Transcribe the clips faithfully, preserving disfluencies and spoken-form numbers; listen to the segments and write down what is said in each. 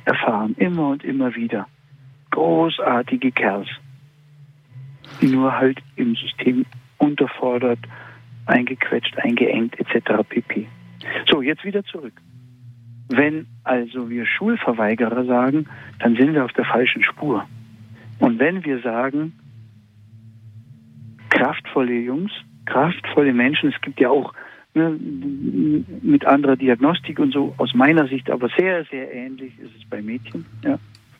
erfahren, immer und immer wieder. Großartige Kerls, die nur halt im System unterfordert, eingequetscht, eingeengt et cetera pp. So, jetzt wieder zurück. Wenn also wir Schulverweigerer sagen, dann sind wir auf der falschen Spur. Und wenn wir sagen, kraftvolle Jungs, kraftvolle Menschen, es gibt ja auch ne, mit anderer Diagnostik und so, aus meiner Sicht aber sehr, sehr ähnlich ist es bei Mädchen. Ja.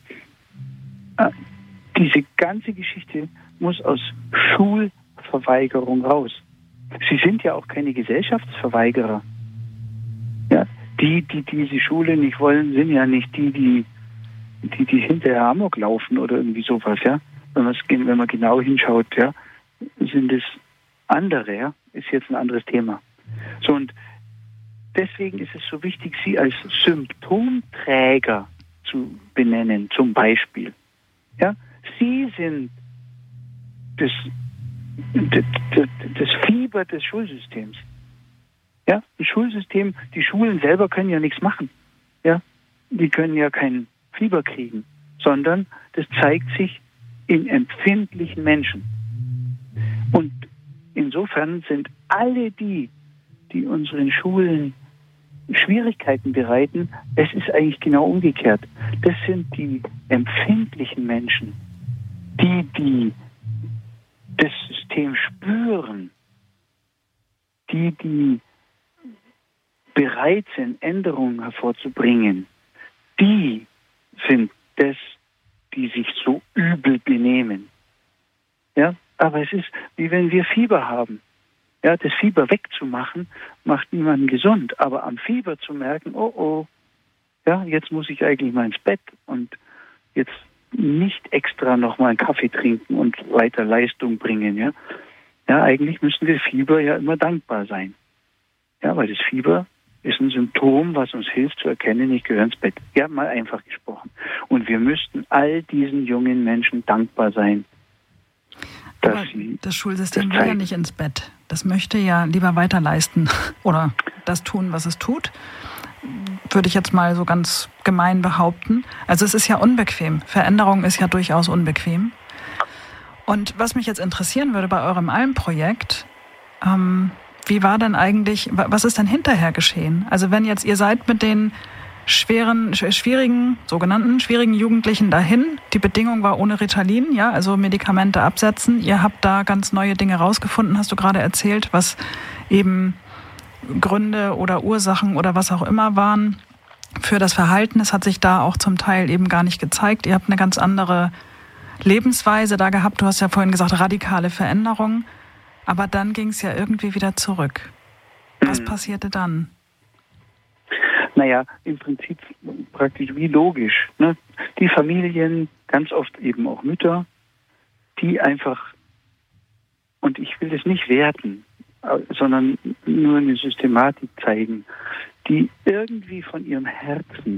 Diese ganze Geschichte muss aus Schulverweigerung raus. Sie sind ja auch keine Gesellschaftsverweigerer. Ja, die, die diese Schule nicht wollen, sind ja nicht die, die, die, die hinterher Amok laufen oder irgendwie sowas, ja. Wenn man, wenn man genau hinschaut, ja, sind es andere, ja, ist jetzt ein anderes Thema. So, und deswegen ist es so wichtig, sie als Symptomträger zu benennen, zum Beispiel. Ja, sie sind das, das, das Fieber des Schulsystems. Ja, das Schulsystem, die Schulen selber können ja nichts machen. Ja, die können ja kein Fieber kriegen, sondern das zeigt sich in empfindlichen Menschen. Und insofern sind alle die, die unseren Schulen Schwierigkeiten bereiten, es ist eigentlich genau umgekehrt. Das sind die empfindlichen Menschen, die, die das System spüren, die, die bereit sind, Änderungen hervorzubringen, die sind das, die sich so übel benehmen. Ja, aber es ist, wie wenn wir Fieber haben. Ja, das Fieber wegzumachen, macht niemanden gesund. Aber am Fieber zu merken, oh oh, ja, jetzt muss ich eigentlich mal ins Bett und jetzt nicht extra noch mal einen Kaffee trinken und weiter Leistung bringen. Ja, ja, eigentlich müssen wir Fieber ja immer dankbar sein. Ja, weil das Fieber ist ein Symptom, was uns hilft zu erkennen, ich gehöre ins Bett. Ja, mal einfach gesprochen. Und wir müssten all diesen jungen Menschen dankbar sein. Aber das Schulsystem will ja nicht ins Bett. Das möchte ja lieber weiter leisten oder das tun, was es tut. Würde ich jetzt mal so ganz gemein behaupten. Also es ist ja unbequem. Veränderung ist ja durchaus unbequem. Und was mich jetzt interessieren würde bei eurem Alm-Projekt, ähm, wie war denn eigentlich, was ist denn hinterher geschehen? Also wenn jetzt ihr seid mit den schweren, schwierigen, sogenannten schwierigen Jugendlichen dahin, die Bedingung war ohne Ritalin, ja, also Medikamente absetzen. Ihr habt da ganz neue Dinge rausgefunden, hast du gerade erzählt, was eben Gründe oder Ursachen oder was auch immer waren für das Verhalten. Es hat sich da auch zum Teil eben gar nicht gezeigt. Ihr habt eine ganz andere Lebensweise da gehabt. Du hast ja vorhin gesagt, radikale Veränderungen. Aber dann ging es ja irgendwie wieder zurück. Was hm. passierte dann? Naja, im Prinzip praktisch wie logisch. Ne? Die Familien, ganz oft eben auch Mütter, die einfach, und ich will das nicht werten, sondern nur eine Systematik zeigen, die irgendwie von ihrem Herzen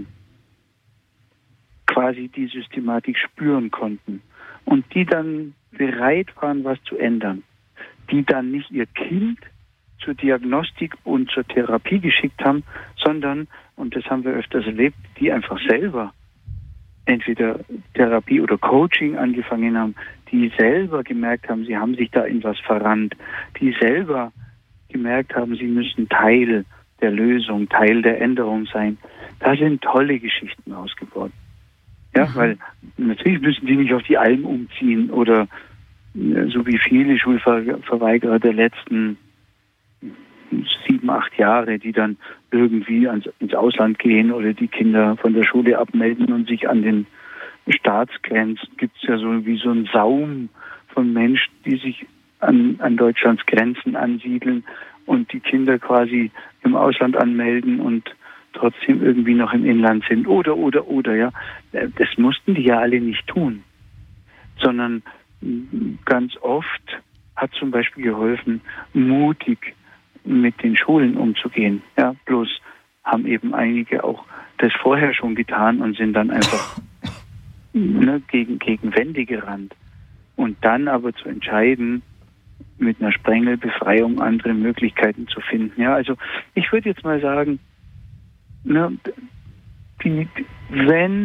quasi die Systematik spüren konnten und die dann bereit waren, was zu ändern. Die dann nicht ihr Kind zur Diagnostik und zur Therapie geschickt haben, sondern, und das haben wir öfters erlebt, die einfach selber entweder Therapie oder Coaching angefangen haben, die selber gemerkt haben, sie haben sich da in was verrannt, die selber gemerkt haben, sie müssen Teil der Lösung, Teil der Änderung sein. Da sind tolle Geschichten ausgebaut. Ja, mhm. weil natürlich müssen die nicht auf die Alm umziehen oder so wie viele Schulverweigerer der letzten sieben, acht Jahre, die dann irgendwie ans, ins Ausland gehen oder die Kinder von der Schule abmelden und sich an den Staatsgrenzen, gibt es ja so wie so einen Saum von Menschen, die sich an, an Deutschlands Grenzen ansiedeln und die Kinder quasi im Ausland anmelden und trotzdem irgendwie noch im Inland sind. Oder, oder, oder, ja. Das mussten die ja alle nicht tun, sondern ganz oft hat zum Beispiel geholfen, mutig mit den Schulen umzugehen. Ja, bloß haben eben einige auch das vorher schon getan und sind dann einfach ne, gegen, gegen Wände gerannt. Und dann aber zu entscheiden, mit einer Sprengelbefreiung andere Möglichkeiten zu finden. Ja, also ich würde jetzt mal sagen, ne, die, wenn